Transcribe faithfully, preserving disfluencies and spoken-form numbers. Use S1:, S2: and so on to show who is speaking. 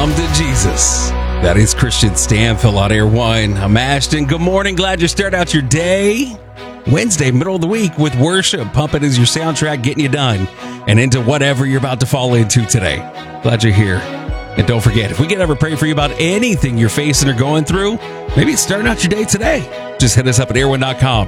S1: Come to Jesus. That is Christian Stanfill on Air One. I'm Ashton. Good morning. Glad you started out your day. Wednesday, middle of the week with worship. Pumping is your soundtrack, getting you done and into whatever you're about to fall into today. Glad you're here. And don't forget, if we could ever pray for you about anything you're facing or going through, maybe it's starting out your day today. Just hit us up at air one dot com.